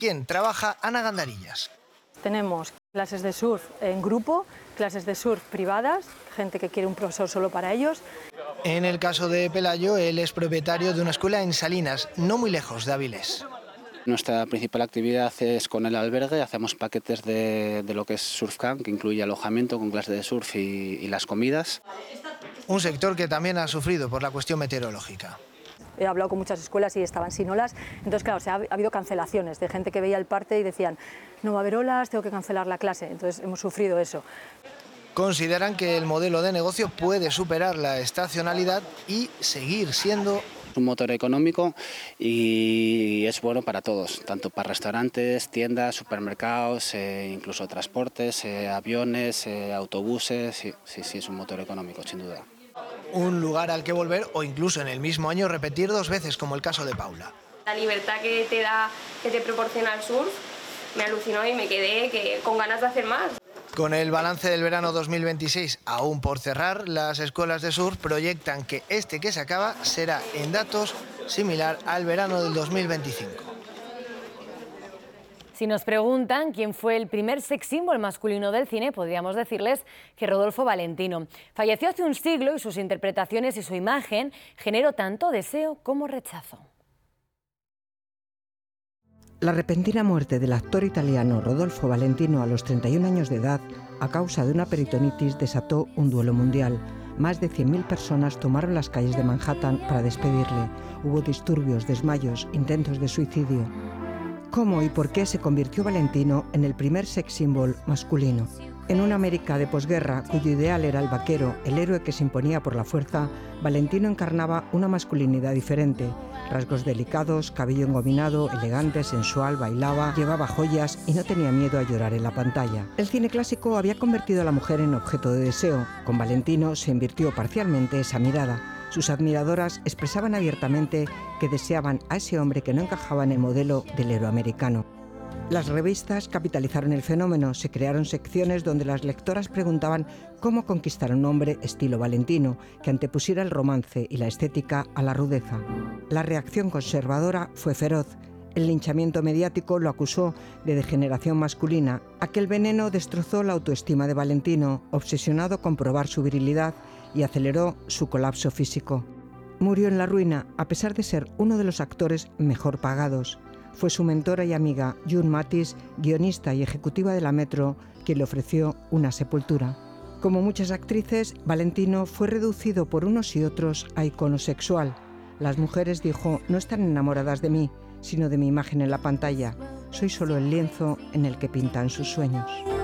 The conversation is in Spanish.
quien trabaja Ana Gandarillas. Tenemos clases de surf en grupo, clases de surf privadas, gente que quiere un profesor solo para ellos. En el caso de Pelayo, él es propietario de una escuela en Salinas, no muy lejos de Avilés. Nuestra principal actividad es con el albergue, hacemos paquetes de lo que es Surf Camp, que incluye alojamiento con clases de surf y las comidas. Un sector que también ha sufrido por la cuestión meteorológica. He hablado con muchas escuelas y estaban sin olas, entonces claro, ha habido cancelaciones de gente que veía el parte y decían, no va a haber olas, tengo que cancelar la clase, entonces hemos sufrido eso. Consideran que el modelo de negocio puede superar la estacionalidad y seguir siendo un motor económico y es bueno para todos, tanto para restaurantes, tiendas, supermercados, incluso transportes, aviones, autobuses, sí, es un motor económico, sin duda. Un lugar al que volver o incluso en el mismo año repetir 2 veces, como el caso de Paula. La libertad que te proporciona el surf me alucinó y me quedé con ganas de hacer más. Con el balance del verano 2026 aún por cerrar, las escuelas de surf proyectan que este que se acaba será en datos similar al verano del 2025. Si nos preguntan quién fue el primer sex symbol masculino del cine, podríamos decirles que Rodolfo Valentino. Falleció hace un siglo y sus interpretaciones y su imagen generó tanto deseo como rechazo. La repentina muerte del actor italiano Rodolfo Valentino a los 31 años de edad, a causa de una peritonitis, desató un duelo mundial. Más de 100.000 personas tomaron las calles de Manhattan para despedirle. Hubo disturbios, desmayos, intentos de suicidio. ¿Cómo y por qué se convirtió Valentino en el primer sex symbol masculino? En una América de posguerra, cuyo ideal era el vaquero, el héroe que se imponía por la fuerza, Valentino encarnaba una masculinidad diferente. Rasgos delicados, cabello engominado, elegante, sensual, bailaba, llevaba joyas y no tenía miedo a llorar en la pantalla. El cine clásico había convertido a la mujer en objeto de deseo. Con Valentino se invirtió parcialmente esa mirada. Sus admiradoras expresaban abiertamente que deseaban a ese hombre que no encajaba en el modelo del héroe americano. Las revistas capitalizaron el fenómeno, se crearon secciones donde las lectoras preguntaban cómo conquistar a un hombre estilo Valentino, que antepusiera el romance y la estética a la rudeza. La reacción conservadora fue feroz. El linchamiento mediático lo acusó de degeneración masculina. Aquel veneno destrozó la autoestima de Valentino, obsesionado con probar su virilidad, y aceleró su colapso físico. Murió en la ruina, a pesar de ser uno de los actores mejor pagados. Fue su mentora y amiga, June Mathis, guionista y ejecutiva de la Metro, quien le ofreció una sepultura. Como muchas actrices, Valentino fue reducido por unos y otros a icono sexual. Las mujeres, dijo, no están enamoradas de mí, sino de mi imagen en la pantalla. Soy solo el lienzo en el que pintan sus sueños.